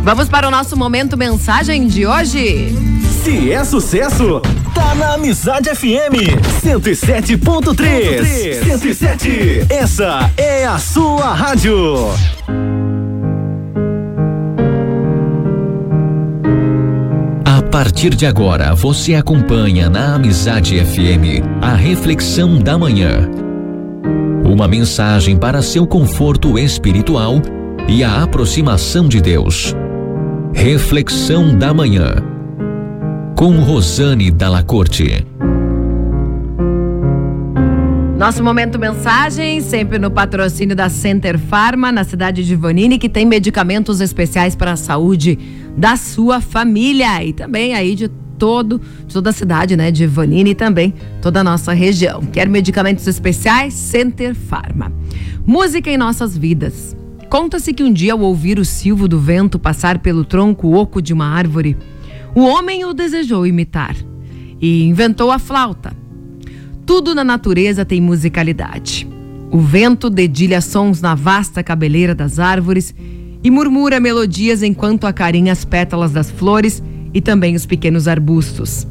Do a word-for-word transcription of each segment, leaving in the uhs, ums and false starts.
Vamos para o nosso momento mensagem de hoje. Se é sucesso, tá na Amizade F M cento e sete ponto três. cento e sete. Essa é a sua rádio. A partir de agora, você acompanha na Amizade F M a Reflexão da Manhã. Uma mensagem para seu conforto espiritual e a aproximação de Deus. Reflexão da Manhã, com Rosane Dalla Corte. Nosso momento mensagem, sempre no patrocínio da Center Pharma, na cidade de Vanini, que tem medicamentos especiais para a saúde da sua família e também aí de todo, de toda a cidade, né, de Vanini e também toda a nossa região. Quer medicamentos especiais? Center Pharma. Música em nossas vidas. Conta-se que um dia, ao ouvir o silvo do vento passar pelo tronco oco de uma árvore, o homem o desejou imitar e inventou a flauta. Tudo na natureza tem musicalidade. O vento dedilha sons na vasta cabeleira das árvores e murmura melodias enquanto acarinha as pétalas das flores e também os pequenos arbustos.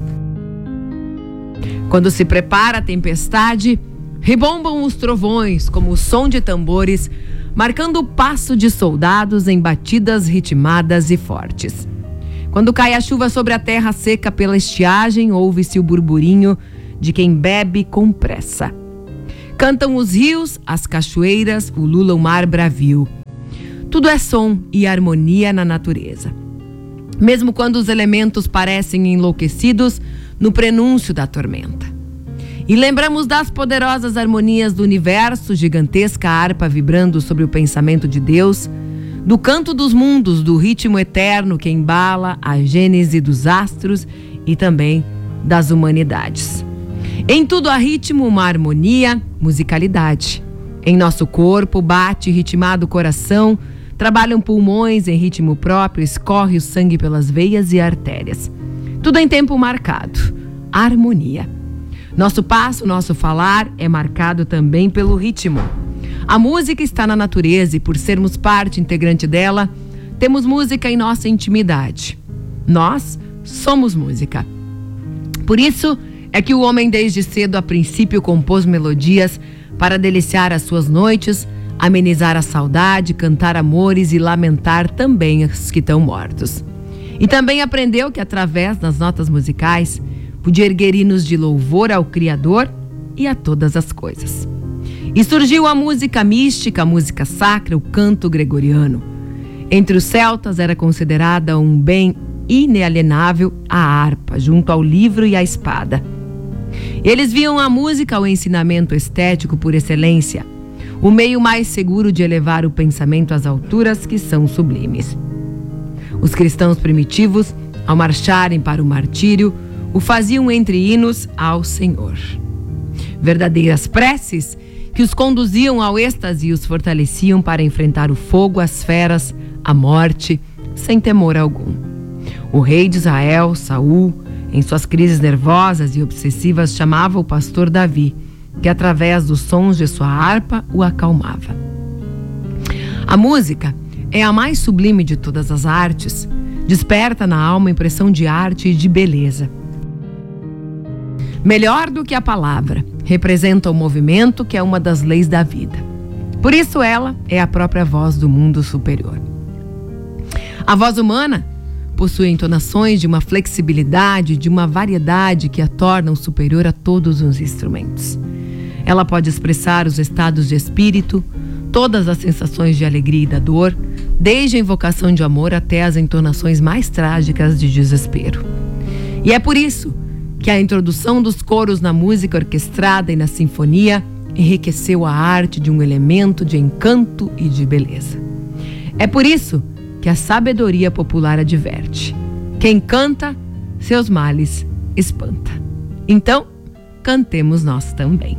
Quando se prepara a tempestade, rebombam os trovões como o som de tambores, marcando o passo de soldados em batidas ritmadas e fortes. Quando cai a chuva sobre a terra seca pela estiagem, ouve-se o burburinho de quem bebe com pressa. Cantam os rios, as cachoeiras, ulula o mar bravio. Tudo é som e harmonia na natureza. Mesmo quando os elementos parecem enlouquecidos no prenúncio da tormenta. E lembramos das poderosas harmonias do universo, gigantesca harpa vibrando sobre o pensamento de Deus, do canto dos mundos, do ritmo eterno que embala a gênese dos astros e também das humanidades. Em tudo há ritmo, uma harmonia, musicalidade. Em nosso corpo bate ritmado o coração, trabalham pulmões em ritmo próprio, escorre o sangue pelas veias e artérias. Tudo em tempo marcado, harmonia. Nosso passo, nosso falar é marcado também pelo ritmo. A música está na natureza e, por sermos parte integrante dela, temos música em nossa intimidade. Nós somos música. Por isso é que o homem desde cedo, a princípio, compôs melodias para deliciar as suas noites, amenizar a saudade, cantar amores e lamentar também os que estão mortos. E também aprendeu que, através das notas musicais, podia erguer hinos de louvor ao Criador e a todas as coisas. E surgiu a música mística, a música sacra, o canto gregoriano. Entre os celtas era considerada um bem inalienável a harpa, junto ao livro e à espada. Eles viam a música, o ensinamento estético por excelência, o meio mais seguro de elevar o pensamento às alturas que são sublimes. Os cristãos primitivos, ao marcharem para o martírio, o faziam entre hinos ao Senhor. Verdadeiras preces que os conduziam ao êxtase e os fortaleciam para enfrentar o fogo, as feras, a morte, sem temor algum. O rei de Israel, Saul, em suas crises nervosas e obsessivas, chamava o pastor Davi, que através dos sons de sua harpa o acalmava. A música é a mais sublime de todas as artes, desperta na alma a impressão de arte e de beleza. Melhor do que a palavra, representa o movimento, que é uma das leis da vida. Por isso ela é a própria voz do mundo superior. A voz humana possui entonações de uma flexibilidade, de uma variedade que a tornam superior a todos os instrumentos. Ela pode expressar os estados de espírito, todas as sensações de alegria e da dor, desde a invocação de amor até as entonações mais trágicas de desespero. E é por isso que a introdução dos coros na música orquestrada e na sinfonia enriqueceu a arte de um elemento de encanto e de beleza. É por isso que a sabedoria popular adverte: quem canta, seus males espanta. Então, cantemos nós também.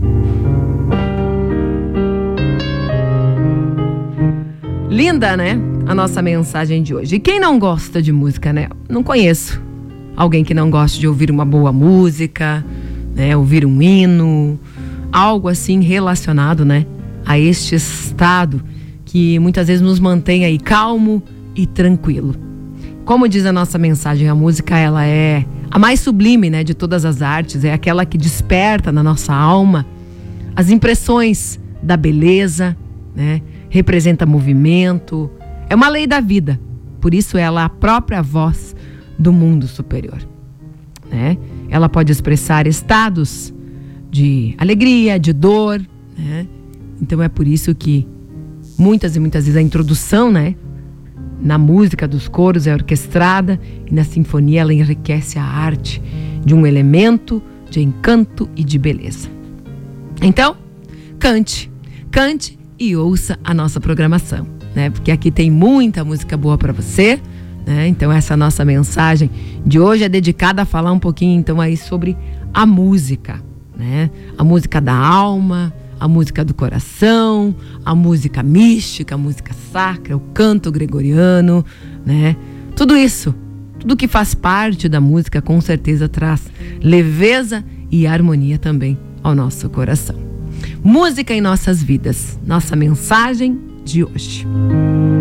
Linda, né? A nossa mensagem de hoje. E quem não gosta de música, né? Não conheço alguém que não goste de ouvir uma boa música, né? Ouvir um hino, algo assim relacionado, né? A este estado que muitas vezes nos mantém aí calmo, e tranquilo. Como diz a nossa mensagem, a música ela é a mais sublime, né, de todas as artes, é aquela que desperta na nossa alma as impressões da beleza, né, representa movimento, é uma lei da vida, por isso ela é a própria voz do mundo superior, né? Ela pode expressar estados de alegria, de dor, né? Então é por isso que muitas e muitas vezes a introdução, né, na música dos coros é orquestrada e na sinfonia ela enriquece a arte de um elemento de encanto e de beleza. Então, cante, cante e ouça a nossa programação, né? Porque aqui tem muita música boa para você, né? Então essa nossa mensagem de hoje é dedicada a falar um pouquinho então aí sobre a música, né? A música da alma, a música do coração, a música mística, a música sacra, o canto gregoriano, né? Tudo isso, tudo que faz parte da música com certeza traz leveza e harmonia também ao nosso coração. Música em nossas vidas, nossa mensagem de hoje.